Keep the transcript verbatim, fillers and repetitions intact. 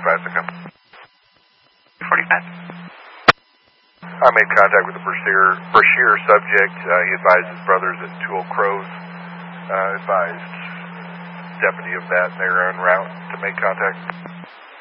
forty-five to come. forty-five. I made contact with the Brashear, Brashear subject. Uh, he advised his brothers at Two Oak Crows. Uh, advised deputy of that, and they were en route to make contact.